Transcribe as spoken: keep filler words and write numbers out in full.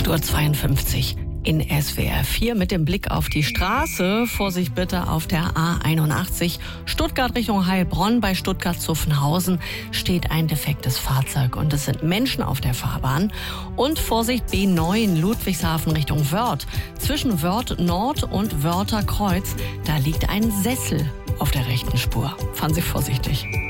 acht Uhr zweiundfünfzig in S W R vier mit dem Blick auf die Straße. Vorsicht bitte auf der A einundachtzig Stuttgart Richtung Heilbronn. Bei Stuttgart-Zuffenhausen steht ein defektes Fahrzeug und es sind Menschen auf der Fahrbahn. Und Vorsicht B neun Ludwigshafen Richtung Wörth. Zwischen Wörth Nord und Wörther Kreuz, da liegt ein Sessel auf der rechten Spur. Fahren Sie vorsichtig.